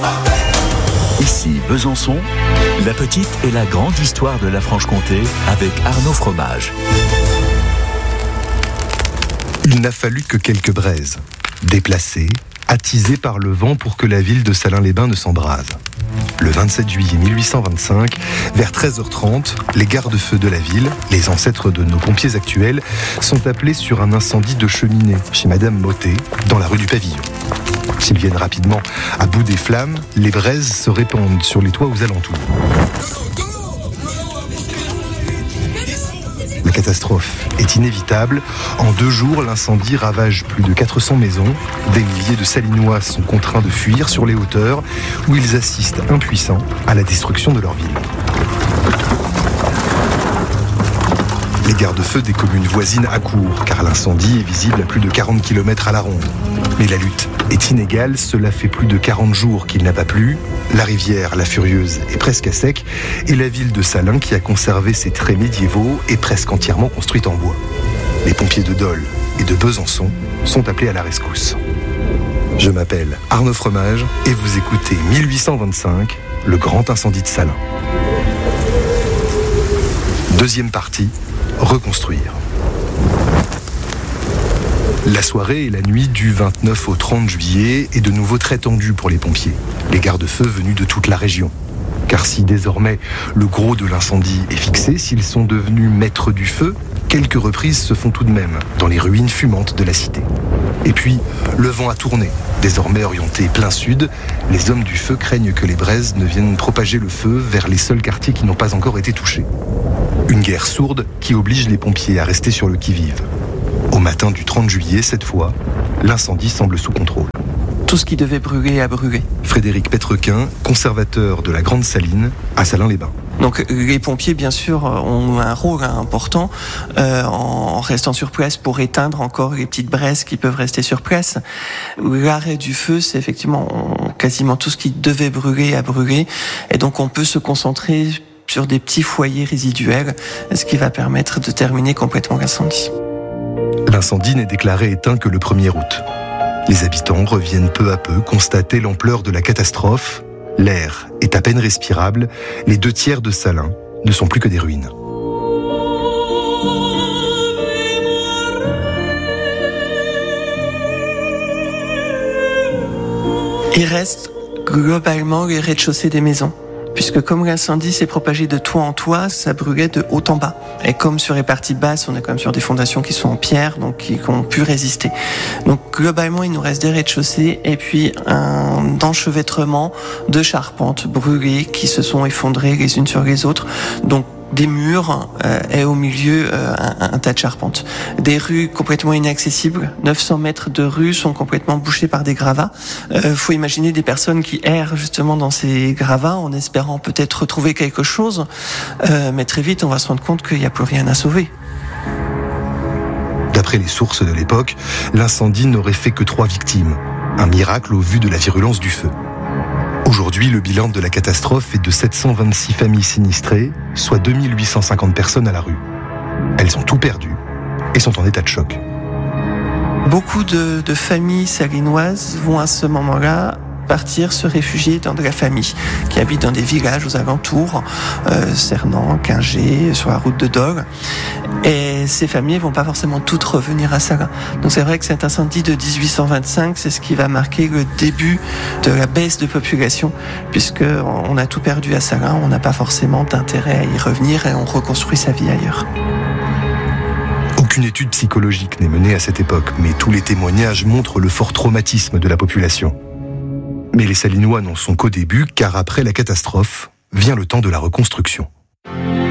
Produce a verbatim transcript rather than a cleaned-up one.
Ici Besançon, la petite et la grande histoire de la Franche-Comté avec Arnaud Fromage. Il n'a fallu que quelques braises, déplacées, attisées par le vent pour que la ville de Salins-les-Bains ne s'embrase. Le vingt-sept juillet mille huit cent vingt-cinq, vers treize heures trente, les gardes-feux de la ville, les ancêtres de nos pompiers actuels, sont appelés sur un incendie de cheminée chez Madame Mottet, dans la rue du Pavillon. S'ils viennent rapidement à bout des flammes, les braises se répandent sur les toits aux alentours. La catastrophe est inévitable. En deux jours, l'incendie ravage plus de quatre cents maisons. Des milliers de Salinois sont contraints de fuir sur les hauteurs où ils assistent impuissants à la destruction de leur ville. Les garde-feux des communes voisines accourent, car l'incendie est visible à plus de quarante kilomètres à la ronde. Mais la lutte est inégale, cela fait plus de quarante jours qu'il n'a pas plu. La rivière, la Furieuse, est presque à sec, et la ville de Salins, qui a conservé ses traits médiévaux, est presque entièrement construite en bois. Les pompiers de Dole et de Besançon sont appelés à la rescousse. Je m'appelle Arnaud Fromage, et vous écoutez mille huit cent vingt-cinq, le grand incendie de Salins. Deuxième partie, reconstruire. La soirée et la nuit du vingt-neuf au trente juillet est de nouveau très tendue pour les pompiers, les garde-feux venus de toute la région. Car si désormais le gros de l'incendie est fixé, s'ils sont devenus maîtres du feu, quelques reprises se font tout de même dans les ruines fumantes de la cité. Et puis, le vent a tourné. Désormais orienté plein sud, les hommes du feu craignent que les braises ne viennent propager le feu vers les seuls quartiers qui n'ont pas encore été touchés. Une guerre sourde qui oblige les pompiers à rester sur le qui-vive. Au matin du trente juillet, cette fois, l'incendie semble sous contrôle. Tout ce qui devait brûler a brûlé. Frédéric Petrequin, conservateur de la Grande Saline à Salins-les-Bains. Donc les pompiers, bien sûr, ont un rôle important euh, en restant sur place pour éteindre encore les petites braises qui peuvent rester sur place. L'arrêt du feu, c'est effectivement on, quasiment tout ce qui devait brûler a brûlé. Et donc on peut se concentrer sur des petits foyers résiduels, ce qui va permettre de terminer complètement l'incendie. L'incendie n'est déclaré éteint que le premier août. Les habitants reviennent peu à peu constater l'ampleur de la catastrophe. L'air est à peine respirable. Les deux tiers de Salins ne sont plus que des ruines. Il reste globalement les rez-de-chaussée des maisons. Puisque comme l'incendie s'est propagé de toit en toit, ça brûlait de haut en bas. Et comme sur les parties basses, on est quand même sur des fondations qui sont en pierre, donc qui ont pu résister. Donc globalement, il nous reste des rez-de-chaussée et puis un enchevêtrement de charpentes brûlées qui se sont effondrées les unes sur les autres. Donc des murs euh, et au milieu euh, un, un tas de charpentes. Des rues complètement inaccessibles. neuf cents mètres de rues sont complètement bouchées par des gravats. Il euh, faut imaginer des personnes qui errent justement dans ces gravats en espérant peut-être retrouver quelque chose. Euh, mais très vite, on va se rendre compte qu'il n'y a plus rien à sauver. D'après les sources de l'époque, l'incendie n'aurait fait que trois victimes. Un miracle au vu de la virulence du feu. Aujourd'hui, le bilan de la catastrophe est de sept cent vingt-six familles sinistrées, soit deux mille huit cent cinquante personnes à la rue. Elles ont tout perdu et sont en état de choc. Beaucoup de, de familles salinoises vont à ce moment-là partir se réfugier dans de la famille qui habite dans des villages aux alentours, euh, Cernan, Quingé, sur la route de Dole. Et ces familles vont pas forcément toutes revenir à Salins. Donc c'est vrai que cet incendie de dix-huit cent vingt-cinq, c'est ce qui va marquer le début de la baisse de population, puisque on a tout perdu à Salins, on n'a pas forcément d'intérêt à y revenir et on reconstruit sa vie ailleurs. Aucune étude psychologique n'est menée à cette époque, mais tous les témoignages montrent le fort traumatisme de la population. Mais les Salinois n'en sont qu'au début, car après la catastrophe, vient le temps de la reconstruction.